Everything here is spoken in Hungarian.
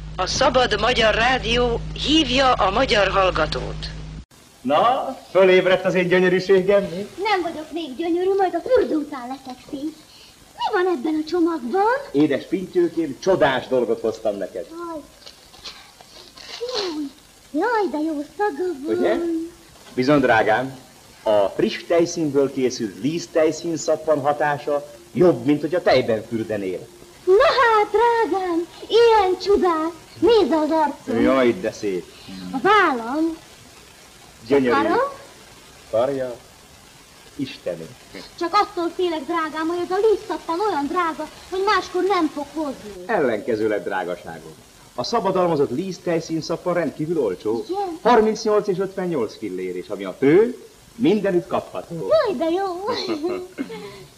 A Szabad Magyar Rádió hívja a magyar hallgatót. Na, fölébredt az én gyönyörűségem? Nem vagyok még gyönyörű, majd a fürdő után leszek szép. Mi van ebben a csomagban? Édes Pintyőkém, csodás dolgot hoztam neked. Jaj, de jó szaga van. Ugye? Bizony, drágám, a friss tejszínből készült líztejszín szappan hatása jobb, mint hogy a tejben fürdenél. Na hát, drágám, ilyen csodás. Nézd az arcom. Jaj, de szép. A vállam. Gyönyörű. Karom? Karja? Istenem. Csak attól félek, drágám, hogy ez a lízszappan olyan drága, hogy máskor nem fog hozni. Ellenkezőleg drágaságom. A szabadalmazott líztejszín szappan rendkívül olcsó. Igen? 38 és 58 fillér, és ami a fő, mindenütt kapható. Jaj, de jó.